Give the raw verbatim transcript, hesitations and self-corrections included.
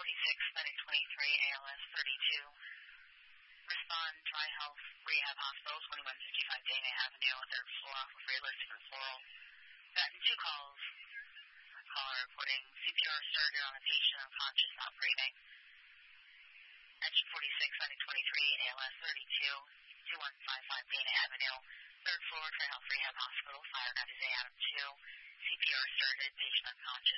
forty-six, nine twenty-three, A L S thirty-two. Respond, Dry Health Rehab Hospital, twenty-one fifty-five Dana Avenue, third floor, off of realistic referral. Gotten two calls. Caller reporting C P R started on a patient unconscious, not breathing. Engine forty-six, nine twenty-three, A L S thirty-two, twenty-one fifty-five Dana Avenue, third floor, Dry Health Rehab Hospital, fire got his A Adam two. C P R started, patient unconscious.